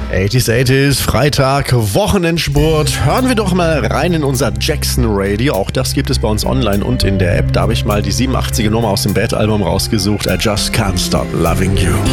80s, Freitag, Wochenendspurt. Hören wir doch mal rein in unser Jackson Radio. Auch das gibt es bei uns online und in der App. Da habe ich mal die 87er Nummer aus dem Bad Album rausgesucht. I Just Can't Stop Loving You.